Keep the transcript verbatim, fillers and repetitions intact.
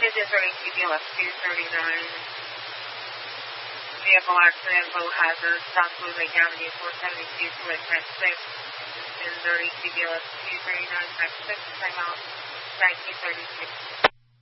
Digits are H T B L F two thirty-nine. Vehicle accident, low hazard, South Blue Lake Avenue, four seventy-two, two eight nine six. Pins are H T B L F two thirty-nine, six, time out, nineteen thirty-six.